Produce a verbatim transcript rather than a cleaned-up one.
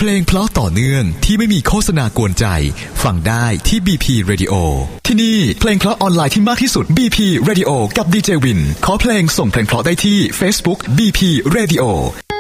เพลงเพราะต่อเนื่องที่ไม่มีโฆษณากวนใจฟังได้ที่ บี พี Radio ที่นี่เพลงเพราะออนไลน์ที่มากที่สุด บี พี Radio กับ ดี เจ วินขอเพลงส่งเพลงเพราะได้ที่ Facebook บี พี Radio